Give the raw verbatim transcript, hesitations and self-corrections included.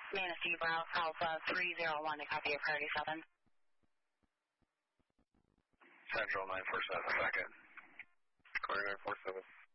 Manistee Browse Alpha three zero one to copy a priority seven. Central nine four seven, second. Corridor nine four seven.